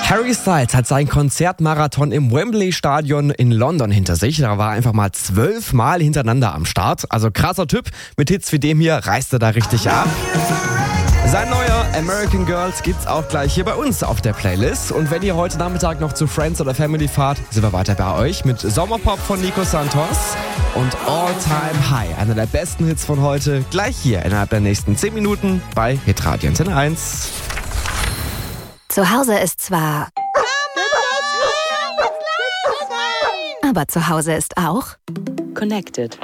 Harry Styles hat seinen Konzertmarathon im Wembley-Stadion in London hinter sich. Da war er einfach mal 12 Mal hintereinander am Start. Also krasser Typ. Mit Hits wie dem hier reißt er da richtig ab. Sein neuer American Girls gibt's auch gleich hier bei uns auf der Playlist. Und wenn ihr heute Nachmittag noch zu Friends oder Family fahrt, sind wir weiter bei euch mit Sommerpop von Nico Santos und All Time High. Einer der besten Hits von heute, gleich hier innerhalb der nächsten 10 Minuten bei Hitradio Antenne 1. Zu Hause ist zwar... Aber zu Hause ist auch... Connected.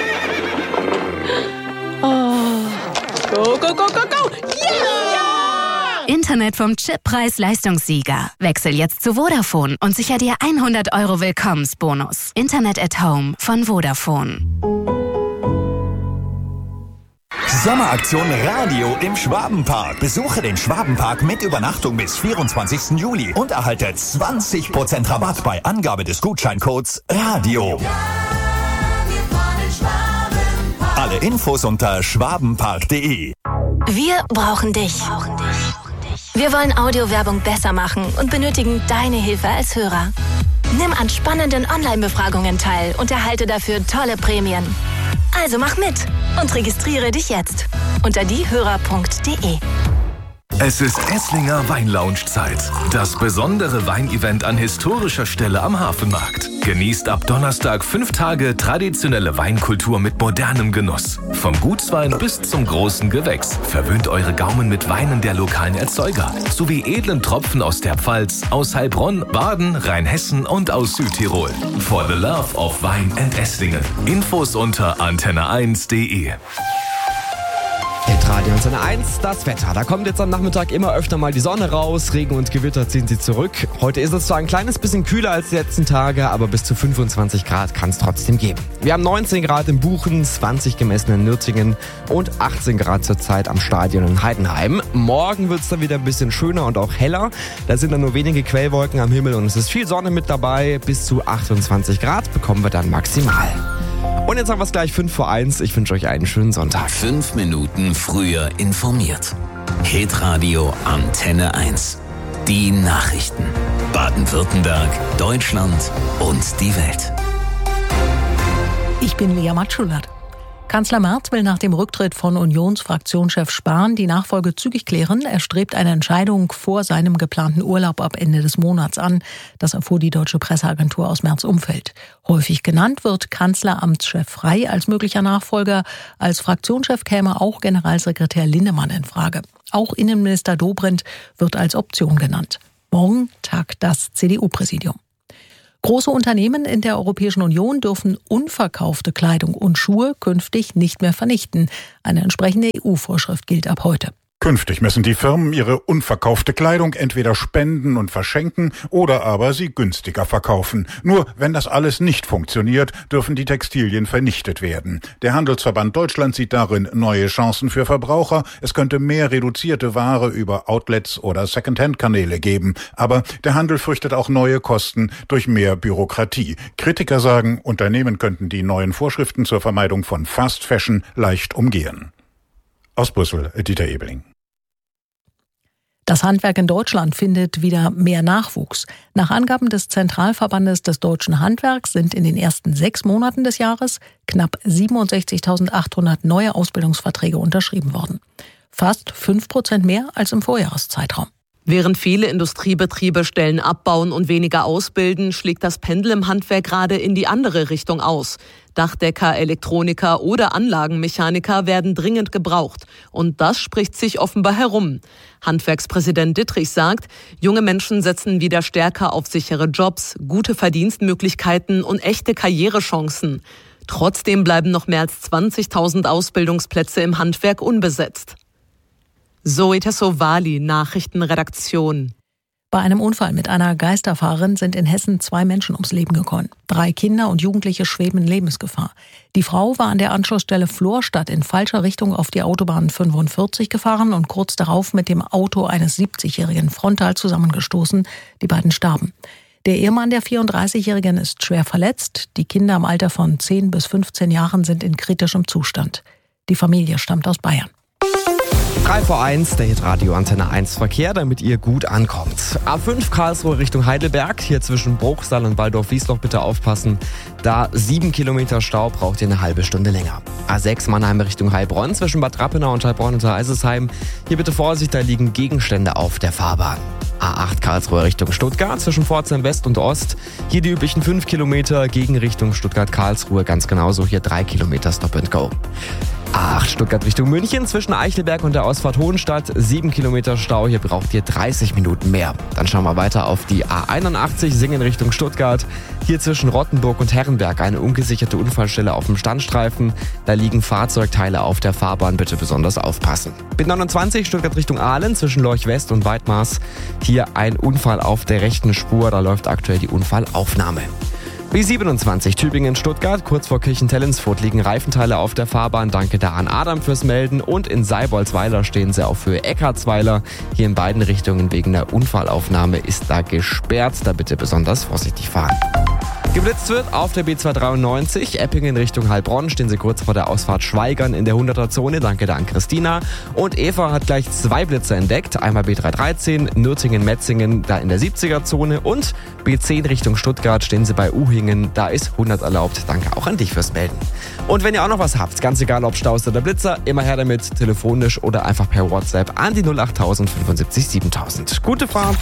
Oh. Go, go, go, go, go! Yeah! Internet vom Chippreis-Leistungssieger. Wechsel jetzt zu Vodafone und sicher dir 100 € Willkommensbonus. Internet at Home von Vodafone. Sommeraktion Radio im Schwabenpark. Besuche den Schwabenpark mit Übernachtung bis 24. Juli und erhalte 20% Rabatt bei Angabe des Gutscheincodes RADIO. Alle Infos unter schwabenpark.de. Wir brauchen dich. Wir wollen Audiowerbung besser machen und benötigen deine Hilfe als Hörer. Nimm an spannenden Online-Befragungen teil und erhalte dafür tolle Prämien. Also mach mit und registriere dich jetzt unter diehörer.de. Es ist Esslinger Weinlounge-Zeit. Das besondere Weinevent an historischer Stelle am Hafenmarkt. Genießt ab Donnerstag 5 Tage traditionelle Weinkultur mit modernem Genuss. Vom Gutswein bis zum großen Gewächs. Verwöhnt eure Gaumen mit Weinen der lokalen Erzeuger. Sowie edlen Tropfen aus der Pfalz, aus Heilbronn, Baden, Rheinhessen und aus Südtirol. For the love of Wein and Esslingen. Infos unter antenne1.de. Hitradio Antenne 1, das Wetter. Da kommt jetzt am Nachmittag immer öfter mal die Sonne raus. Regen und Gewitter ziehen sie zurück. Heute ist es zwar ein kleines bisschen kühler als die letzten Tage, aber bis zu 25 Grad kann es trotzdem geben. Wir haben 19 Grad in Buchen, 20 gemessen in Nürtingen und 18 Grad zurzeit am Stadion in Heidenheim. Morgen wird es dann wieder ein bisschen schöner und auch heller. Da sind dann nur wenige Quellwolken am Himmel und es ist viel Sonne mit dabei. Bis zu 28 Grad bekommen wir dann maximal. Und jetzt haben wir es gleich 5 vor 1. Ich wünsche euch einen schönen Sonntag. 5 Minuten früher informiert. Hitradio Antenne 1. Die Nachrichten. Baden-Württemberg, Deutschland und die Welt. Ich bin Lea Matschulert. Kanzler Merz will nach dem Rücktritt von Unionsfraktionschef Spahn die Nachfolge zügig klären. Er strebt eine Entscheidung vor seinem geplanten Urlaub ab Ende des Monats an. Das erfuhr die deutsche Presseagentur aus Merz' Umfeld. Häufig genannt wird Kanzleramtschef Frey als möglicher Nachfolger. Als Fraktionschef käme auch Generalsekretär Linnemann in Frage. Auch Innenminister Dobrindt wird als Option genannt. Morgen tagt das CDU-Präsidium. Große Unternehmen in der Europäischen Union dürfen unverkaufte Kleidung und Schuhe künftig nicht mehr vernichten. Eine entsprechende EU-Vorschrift gilt ab heute. Künftig müssen die Firmen ihre unverkaufte Kleidung entweder spenden und verschenken oder aber sie günstiger verkaufen. Nur wenn das alles nicht funktioniert, dürfen die Textilien vernichtet werden. Der Handelsverband Deutschland sieht darin neue Chancen für Verbraucher. Es könnte mehr reduzierte Ware über Outlets oder Secondhand-Kanäle geben. Aber der Handel fürchtet auch neue Kosten durch mehr Bürokratie. Kritiker sagen, Unternehmen könnten die neuen Vorschriften zur Vermeidung von Fast Fashion leicht umgehen. Aus Brüssel, Dieter Ebeling. Das Handwerk in Deutschland findet wieder mehr Nachwuchs. Nach Angaben des Zentralverbandes des deutschen Handwerks sind in den ersten 6 Monaten des Jahres knapp 67.800 neue Ausbildungsverträge unterschrieben worden. Fast 5% mehr als im Vorjahreszeitraum. Während viele Industriebetriebe Stellen abbauen und weniger ausbilden, schlägt das Pendel im Handwerk gerade in die andere Richtung aus. Dachdecker, Elektroniker oder Anlagenmechaniker werden dringend gebraucht. Und das spricht sich offenbar herum. Handwerkspräsident Dittrich sagt, junge Menschen setzen wieder stärker auf sichere Jobs, gute Verdienstmöglichkeiten und echte Karrierechancen. Trotzdem bleiben noch mehr als 20.000 Ausbildungsplätze im Handwerk unbesetzt. Zoe Tassovali, Nachrichtenredaktion. Bei einem Unfall mit einer Geisterfahrerin sind in Hessen 2 Menschen ums Leben gekommen. 3 Kinder und Jugendliche schweben in Lebensgefahr. Die Frau war an der Anschlussstelle Florstadt in falscher Richtung auf die Autobahn 45 gefahren und kurz darauf mit dem Auto eines 70-Jährigen frontal zusammengestoßen. Die beiden starben. Der Ehemann der 34-Jährigen ist schwer verletzt. Die Kinder im Alter von 10 bis 15 Jahren sind in kritischem Zustand. Die Familie stammt aus Bayern. 3 vor 1, der Hitradio Antenne 1 Verkehr, damit ihr gut ankommt. A5 Karlsruhe Richtung Heidelberg, hier zwischen Bruchsal und Waldorf-Wiesloch bitte aufpassen. Da 7 Kilometer Stau, braucht ihr eine halbe Stunde länger. A6 Mannheim Richtung Heilbronn, zwischen Bad Rappenau und Heilbronn unter Eisesheim. Hier bitte Vorsicht, da liegen Gegenstände auf der Fahrbahn. A8 Karlsruhe Richtung Stuttgart, zwischen Pforzheim West und Ost. Hier die üblichen 5 Kilometer, Gegenrichtung Stuttgart-Karlsruhe, ganz genauso, hier 3 Kilometer Stop and Go. A8 Stuttgart Richtung München, zwischen Eichelberg und der Ausfahrt Hohenstadt, 7 Kilometer Stau, hier braucht ihr 30 Minuten mehr. Dann schauen wir weiter auf die A81 Singen Richtung Stuttgart. Hier zwischen Rottenburg und Herrenberg eine ungesicherte Unfallstelle auf dem Standstreifen. Da liegen Fahrzeugteile auf der Fahrbahn, bitte besonders aufpassen. B29 Stuttgart Richtung Aalen, zwischen Lorch West und Weidmaß. Hier ein Unfall auf der rechten Spur, da läuft aktuell die Unfallaufnahme. B27 Tübingen-Stuttgart, kurz vor Kirchentellensfurt liegen Reifenteile auf der Fahrbahn. Danke da an Adam fürs Melden. Und in Seiboldsweiler stehen sie auf Höhe Eckartsweiler. Hier in beiden Richtungen wegen der Unfallaufnahme ist da gesperrt. Da bitte besonders vorsichtig fahren. Geblitzt wird auf der B293, Eppingen Richtung Heilbronn, stehen sie kurz vor der Ausfahrt Schweigern in der 100er-Zone. Danke da an Christina. Und Eva hat gleich 2 Blitzer entdeckt. Einmal B313, Nürtingen-Metzingen, da in der 70er-Zone. Und B10 Richtung Stuttgart stehen sie bei Uhingen, da ist 100 erlaubt. Danke auch an dich fürs Melden. Und wenn ihr auch noch was habt, ganz egal ob Staus oder Blitzer, immer her damit, telefonisch oder einfach per WhatsApp an die 08000 75 7000. Gute Fahrt!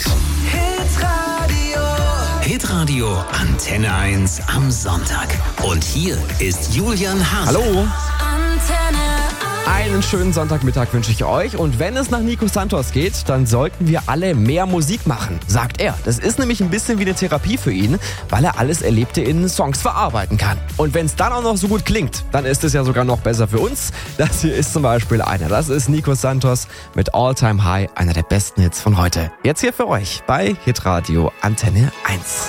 Hitradio Antenne 1 am Sonntag. Und hier ist Julian Hase. Hallo! Einen schönen Sonntagmittag wünsche ich euch. Und wenn es nach Nico Santos geht, dann sollten wir alle mehr Musik machen, sagt er. Das ist nämlich ein bisschen wie eine Therapie für ihn, weil er alles Erlebte in Songs verarbeiten kann. Und wenn es dann auch noch so gut klingt, dann ist es ja sogar noch besser für uns. Das hier ist zum Beispiel einer. Das ist Nico Santos mit All Time High, einer der besten Hits von heute. Jetzt hier für euch bei Hitradio Antenne 1.